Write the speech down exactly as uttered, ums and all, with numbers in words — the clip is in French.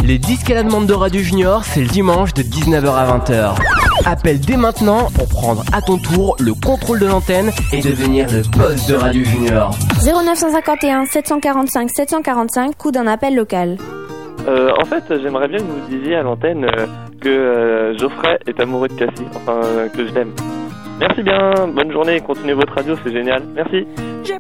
Les disques à la demande de Radio Junior, c'est le dimanche de dix-neuf heures à vingt heures. Appelle dès maintenant pour prendre à ton tour le contrôle de l'antenne et devenir le boss de Radio Junior. zéro neuf cent cinquante et un sept cent quarante-cinq sept cent quarante-cinq, coût d'un appel local. Euh, en fait, j'aimerais bien que vous disiez à l'antenne euh, que euh, Geoffrey est amoureux de Cassie, enfin euh, que je l'aime. Merci bien, bonne journée, continuez votre radio, c'est génial. Merci.